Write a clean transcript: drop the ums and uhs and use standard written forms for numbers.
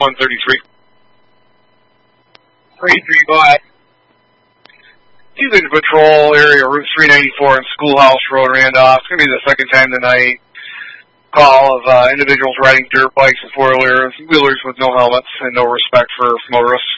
133. 33, go ahead. He's in patrol area, Route 394 and Schoolhouse Road, Randolph. It's going to be the second time tonight. Call of individuals riding dirt bikes and four-wheelers with no helmets and no respect for motorists.